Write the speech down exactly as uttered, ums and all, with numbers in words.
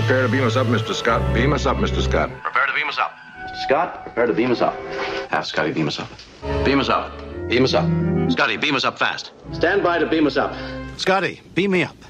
Prepare to beam us up, Mister Scott. Beam us up, Mister Scott. Prepare to beam us up. Scott, prepare to beam us up. Have Scotty beam us up. Beam us up. Beam us up. Scotty, beam us up fast. Stand by to beam us up. Scotty, beam me up.